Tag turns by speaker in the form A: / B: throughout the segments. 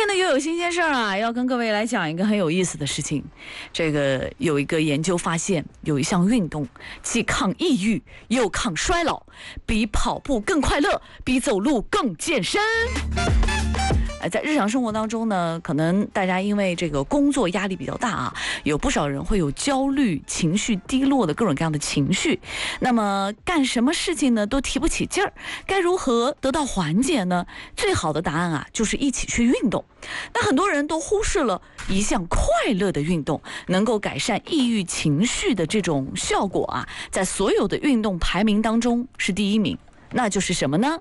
A: 天的又有新鲜事儿啊，要跟各位来讲一个很有意思的事情。这个有一个研究发现，有一项运动既抗抑郁又抗衰老，比跑步更快乐，比走路更健身。在日常生活当中呢，可能大家因为这个工作压力比较大啊，有不少人会有焦虑、情绪低落的各种各样的情绪。那么干什么事情呢都提不起劲儿，该如何得到缓解呢？最好的答案啊，就是一起去运动。那很多人都忽视了一项快乐的运动能够改善抑郁情绪的这种效果啊，在所有的运动排名当中是第一名，那就是什么呢？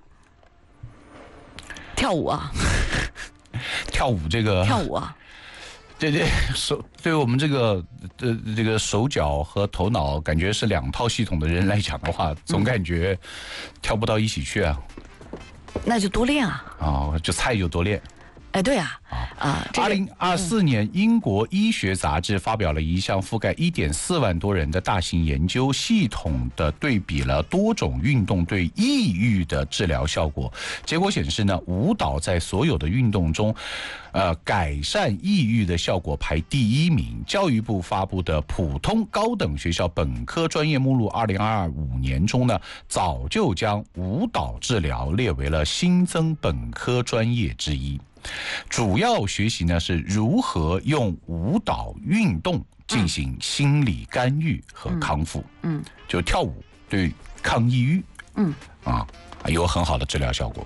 A: 跳舞啊。
B: 跳舞啊，对于我们这个手脚和头脑感觉是两套系统的人来讲的话，总感觉跳不到一起去啊。
A: 那就多练啊。
B: 哦，就菜就多练。
A: 哎，对啊
B: ，2024年英国医学杂志发表了一项覆盖1.4万多人的大型研究，系统的对比了多种运动对抑郁的治疗效果。结果显示呢，舞蹈在所有的运动中，改善抑郁的效果排第一名。教育部发布的普通高等学校本科专业目录2025年中呢，早就将舞蹈治疗列为了新增本科专业之一。主要学习呢是如何用舞蹈运动进行心理干预和康复。就跳舞对抗抑郁，有很好的治疗效果。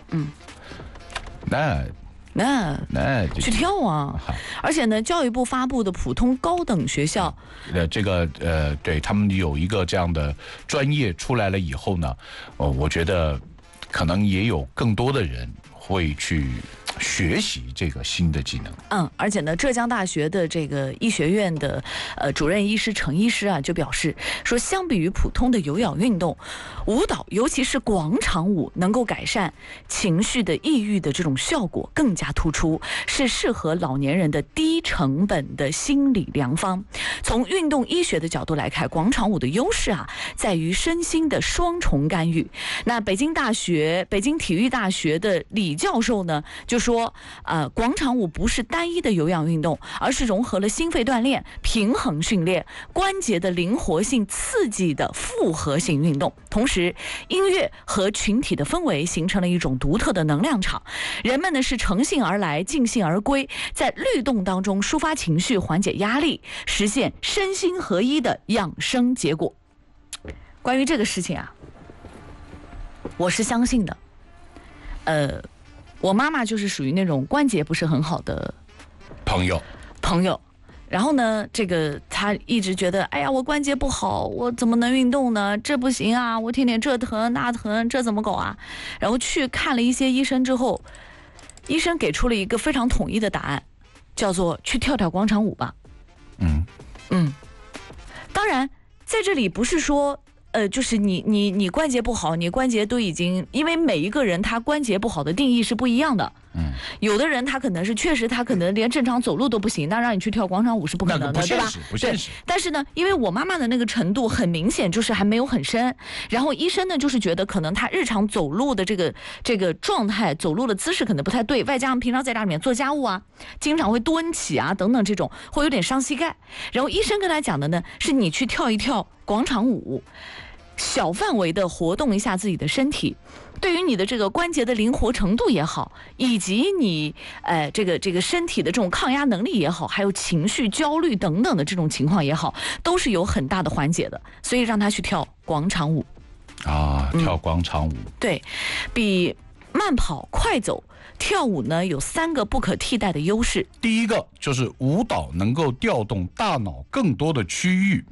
B: 那
A: 去跳啊！而且呢，教育部发布的普通高等学校，
B: 对他们有一个这样的专业出来了以后呢，我觉得可能也有更多的人会去学习这个新的技能。
A: 而且呢，浙江大学的这个医学院的主任医师程医师啊，就表示说，相比于普通的有氧运动，舞蹈尤其是广场舞能够改善情绪的抑郁的这种效果更加突出，是适合老年人的低成本的心理良方。从运动医学的角度来看，广场舞的优势啊，在于身心的双重干预。那北京体育大学的李教授呢，就说广场舞不是单一的有氧运动，而是融合了心肺锻炼、平衡训练、关节的灵活性刺激的复合性运动。同时，音乐和群体的氛围形成了一种独特的能量场，人们呢是乘兴而来，尽兴而归，在律动当中抒发情绪，缓解压力，实现身心合一的养生结果。关于这个事情啊，我是相信的。我妈妈就是属于那种关节不是很好的朋友，然后呢，这个她一直觉得，哎呀，我关节不好，我怎么能运动呢？这不行啊，我天天这疼那疼，这怎么搞啊？然后去看了一些医生之后，医生给出了一个非常统一的答案，叫做去跳跳广场舞吧。当然，在这里不是说。就是你关节不好，你关节都已经，因为每一个人他关节不好的定义是不一样的。有的人他可能是确实他可能连正常走路都不行，那让你去跳广场舞是不可能的，对吧？
B: 不现实。
A: 但是呢，因为我妈妈的那个程度很明显就是还没有很深，然后医生呢就是觉得可能他日常走路的这个状态，走路的姿势可能不太对，外加上平常在家里面做家务啊，经常会蹲起啊等等，这种会有点伤膝盖。然后医生跟他讲的呢是你去跳一跳广场舞。小范围的活动一下自己的身体，对于你的这个关节的灵活程度也好，以及你这个身体的这种抗压能力也好，还有情绪焦虑等等的这种情况也好，都是有很大的缓解的。所以让他去跳广场舞
B: 跳广场舞，
A: 对，比慢跑快走。跳舞呢有3个不可替代的优势。
B: 第一个就是舞蹈能够调动大脑更多的区域。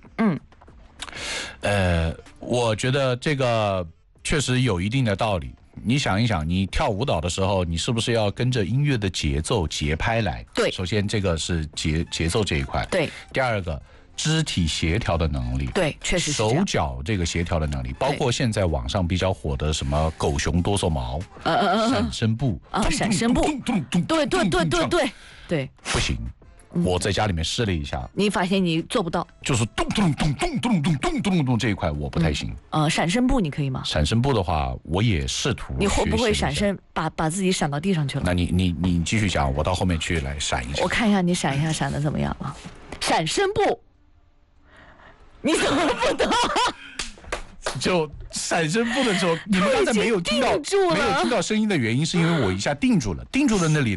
B: 我觉得这个确实有一定的道理。你想一想，你跳舞蹈的时候，你是不是要跟着音乐的节奏、节拍来？
A: 对，
B: 首先这个是节奏这一块。
A: 对，
B: 第二个肢体协调的能力。
A: 对，确实是这样。
B: 手脚这个协调的能力，包括现在网上比较火的什么狗熊多手毛、闪身步
A: 闪身步，对，不行。
B: 我在家里面试了一下，
A: 你发现你做不到，
B: 就是咚咚咚咚咚咚咚咚咚这一块我不太行。
A: 闪身步你可以吗？
B: 闪身步的话，我也试图。
A: 你会不会闪身把自己闪到地上去了？
B: 那你继续讲，我到后面去来闪一下。
A: 我看一下你闪一下闪的怎么样了？闪身步，你怎么不得？
B: 就闪身步的时候，你们刚才没有听到声音的原因，是因为我一下定住了那里。